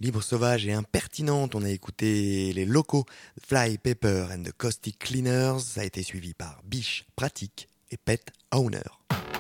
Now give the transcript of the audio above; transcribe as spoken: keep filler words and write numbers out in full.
Libre, sauvage et impertinente, on a écouté les locaux Fly Paper and the Caustic Cleaners, ça a été suivi par Biche Pratique et Pet Owner.